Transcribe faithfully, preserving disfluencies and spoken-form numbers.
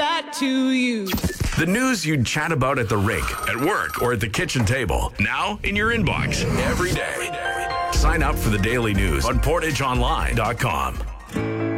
back to you. The news you'd chat about at the rink, at work, or at the kitchen table. Now in your inbox every day. Sign up for the daily news on portage online dot com.